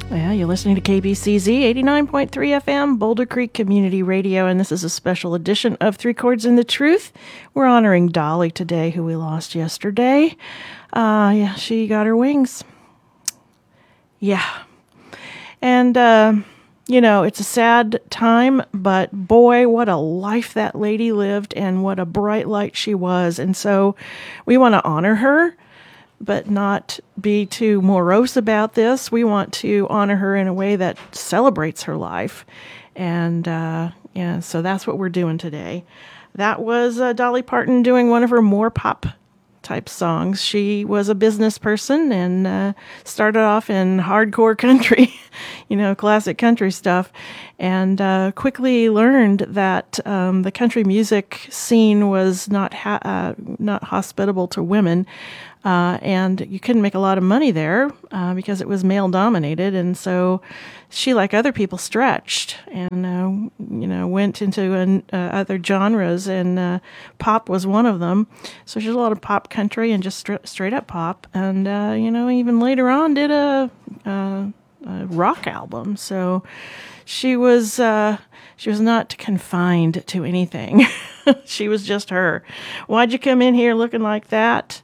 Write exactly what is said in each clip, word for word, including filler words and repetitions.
Yeah, you're listening to K B C Z eighty-nine point three F M, Boulder Creek Community Radio, and this is a special edition of Three Chords and the Truth. We're honoring Dolly today, who we lost yesterday. Uh, yeah, she got her wings. Yeah. And, uh, you know, it's a sad time, but boy, what a life that lady lived and what a bright light she was. And so we want to honor her, but not be too morose about this. We want to honor her in a way that celebrates her life. And uh, yeah, so that's what we're doing today. That was uh, Dolly Parton doing one of her more pop type songs. She was a business person and uh, started off in hardcore country, you know, classic country stuff, and uh, quickly learned that um, the country music scene was not ha- uh, not hospitable to women. Uh, and you couldn't make a lot of money there uh, because it was male dominated, and so she, like other people, stretched and uh, you know went into an, uh, other genres, and uh, pop was one of them. So she's a lot of pop country and just stra- straight up pop, and uh, you know even later on did a, a, a rock album. So she was uh, she was not confined to anything. She was just her. Why'd you come in here looking like that?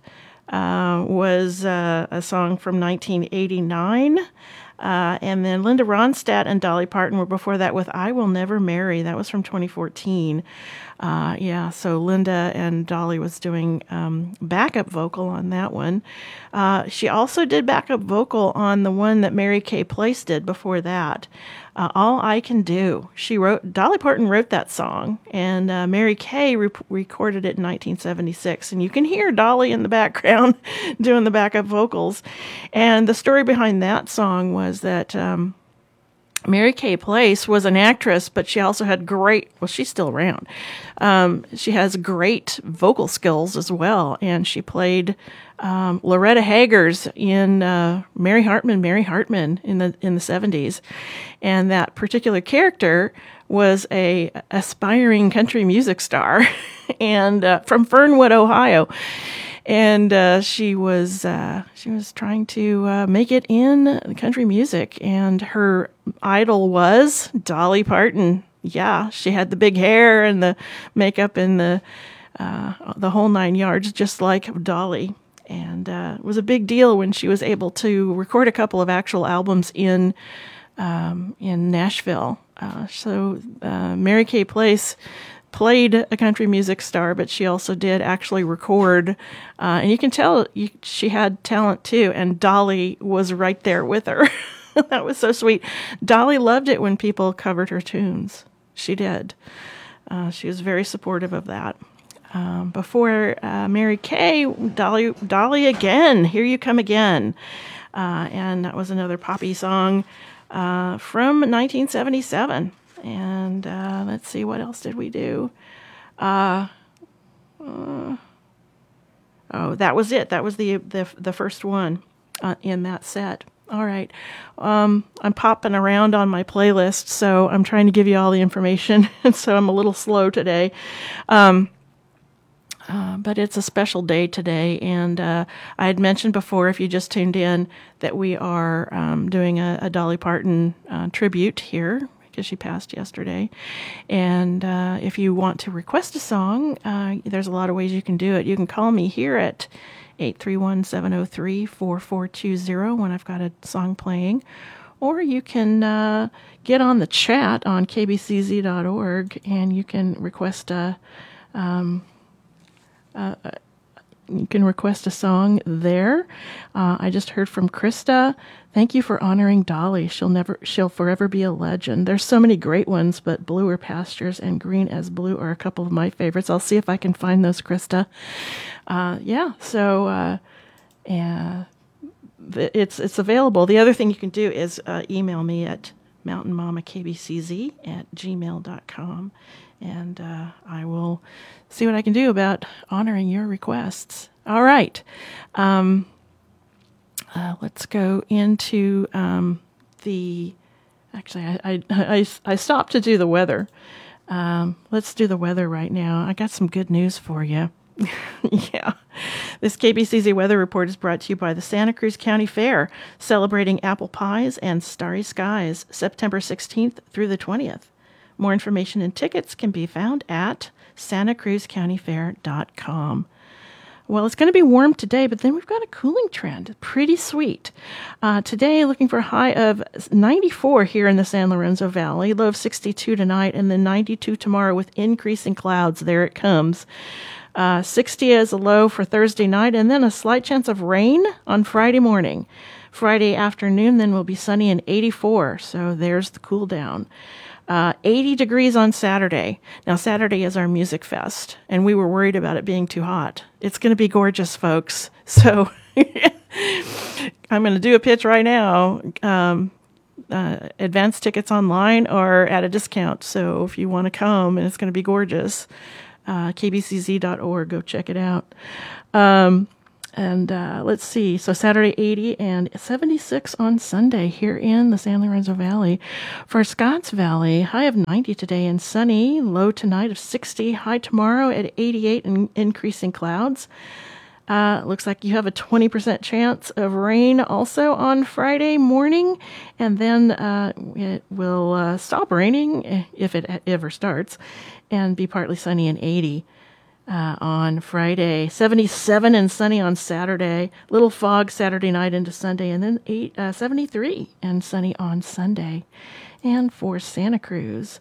Uh, was uh, a song from nineteen eighty-nine. Uh, and then Linda Ronstadt and Dolly Parton were before that with I Will Never Marry. That was from twenty fourteen. Uh, yeah, so Linda and Dolly was doing um, backup vocal on that one. Uh, she also did backup vocal on the one that Mary Kay Place did before that. Uh, All I Can Do. She wrote, Dolly Parton wrote that song, and uh, Mary Kay re- recorded it in nineteen seventy-six. And you can hear Dolly in the background doing the backup vocals. And the story behind that song was that um, Mary Kay Place was an actress, but she also had great, well, she's still around. Um, she has great vocal skills as well, and she played um, Loretta Haggers in uh, Mary Hartman, Mary Hartman in the in the seventies, and that particular character was a aspiring country music star, and uh, from Fernwood, Ohio. And uh, she was uh, she was trying to uh, make it in country music, and her idol was Dolly Parton. Yeah, she had the big hair and the makeup and the uh, the whole nine yards, just like Dolly. And uh, it was a big deal when she was able to record a couple of actual albums in um, in Nashville. Uh, so uh, Mary Kay Place played a country music star, but she also did actually record, uh, and you can tell you, she had talent too, and Dolly was right there with her. That was so sweet. Dolly loved it when people covered her tunes. She did. Uh, she was very supportive of that. Um, before uh, Mary Kay, Dolly, Dolly again, Here You Come Again, uh, and that was another poppy song uh, from nineteen seventy-seven. And uh, let's see, what else did we do? Uh, uh, oh, that was it. That was the the, the first one uh, in that set. All right. Um, I'm popping around on my playlist, so I'm trying to give you all the information, and so I'm a little slow today. Um, uh, but it's a special day today, and uh, I had mentioned before, if you just tuned in, that we are um, doing a, a Dolly Parton uh, tribute here, because she passed yesterday. And uh, if you want to request a song, uh, there's a lot of ways you can do it. You can call me here at eight three one, seven oh three, four four two zero when I've got a song playing. Or you can uh, get on the chat on k b c z dot org, and you can request a, um, a, a You can request a song there. Uh, I just heard from Krista. Thank you for honoring Dolly. She'll never, she'll forever be a legend. There's so many great ones, but Bluer Pastures and Green as Blue are a couple of my favorites. I'll see if I can find those, Krista. Uh, yeah, so uh, yeah, it's it's available. The other thing you can do is uh, email me at mountain mama k b c z at gmail dot com, and uh, I will see what I can do about honoring your requests. All right. Um, uh, let's go into um, the... Actually, I, I, I, I stopped to do the weather. Um, let's do the weather right now. I got some good news for you. Yeah. This K B C Z weather report is brought to you by the Santa Cruz County Fair, celebrating apple pies and starry skies, September sixteenth through the twentieth. More information and tickets can be found at santa cruz county fair dot com. Well, it's going to be warm today, but then we've got a cooling trend. Pretty sweet. Uh, today, looking for a high of ninety-four here in the San Lorenzo Valley, low of sixty-two tonight, and then ninety-two tomorrow with increasing clouds. There it comes. Uh, sixty as a low for Thursday night, and then a slight chance of rain on Friday morning. Friday afternoon, then will be sunny and eighty-four, so there's the cool down. Uh, eighty degrees on Saturday. Now, Saturday is our music fest, and we were worried about it being too hot. It's going to be gorgeous, folks. So I'm going to do a pitch right now. Um, uh, advance tickets online are at a discount. So if you want to come, and it's going to be gorgeous, uh, k b c z dot org, go check it out. Um, And uh, let's see. So Saturday, eighty and seventy-six on Sunday here in the San Lorenzo Valley. For Scotts Valley, high of ninety today and sunny. Low tonight of sixty. High tomorrow at eighty-eight and increasing clouds. Uh, looks like you have a twenty percent chance of rain also on Friday morning. And then uh, it will uh, stop raining if it ever starts and be partly sunny and eighty. Uh, on Friday, seventy-seven and sunny on Saturday, little fog Saturday night into Sunday, and then eight, uh, seventy-three and sunny on Sunday. And for Santa Cruz,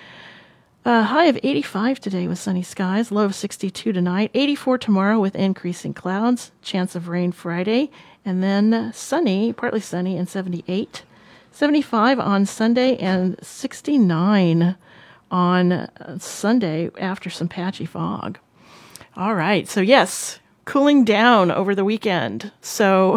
a high of eighty-five today with sunny skies, low of sixty-two tonight, eighty-four tomorrow with increasing clouds, chance of rain Friday, and then sunny, partly sunny, and seventy-eight. seventy-five on Sunday and sixty-nine on Sunday after some patchy fog. All right. So, yes, cooling down over the weekend. So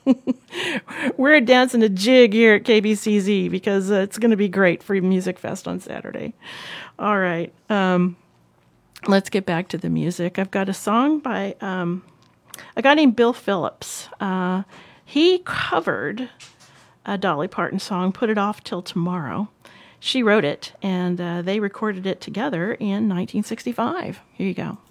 we're dancing a jig here at K B C Z because uh, it's going to be great for Music Fest on Saturday. All right. Um, let's get back to the music. I've got a song by um, a guy named Bill Phillips. Uh, he covered a Dolly Parton song, Put It Off Till Tomorrow. She wrote it, and uh, they recorded it together in nineteen sixty-five. Here you go.